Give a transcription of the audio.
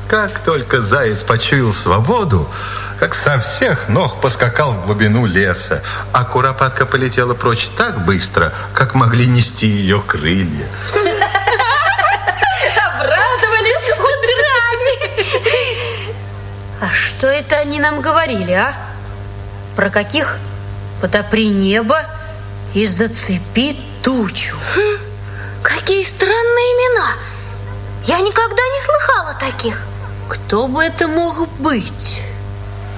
Как только заяц почуял свободу, как со всех ног поскакал в глубину леса, а куропатка полетела прочь так быстро, как могли нести ее крылья. Обрадовались удрами. А что это они нам говорили, а? Про каких? Потопри небо и зацепи тучу. Какие странные имена. Я никогда не слыхала таких. Кто бы это мог быть?